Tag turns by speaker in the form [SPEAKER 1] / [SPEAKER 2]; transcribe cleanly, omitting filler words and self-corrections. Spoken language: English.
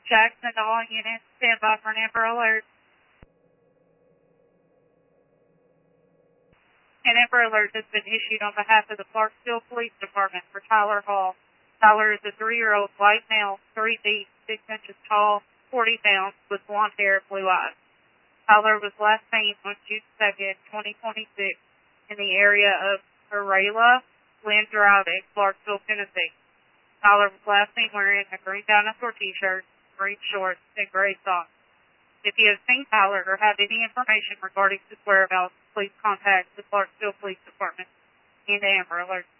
[SPEAKER 1] Jackson to all units, stand by for an Amber Alert. An Amber Alert has been issued on behalf of the Clarksville Police Department for Tyler Hall. Tyler is a 3-year-old white male, 3 feet, 6 inches tall, 40 pounds, with blonde hair and blue eyes. Tyler was last seen on June 2nd, 2026, in the area of Arela Lynn Drive in Clarksville, Tennessee. Tyler was last seen wearing a green dinosaur t-shirt, green shorts, and gray socks. If you have seen Tyler or have any information regarding his whereabouts, please contact the Clarksville Police Department and the Amber Alert.